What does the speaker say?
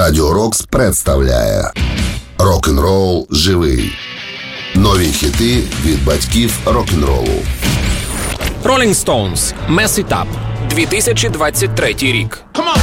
Радіо Рокс представляє Рок-н-рол живий. Нові хіти від батьків рок-н-ролу. Rolling Stones, Mess It Up, 2023 рік.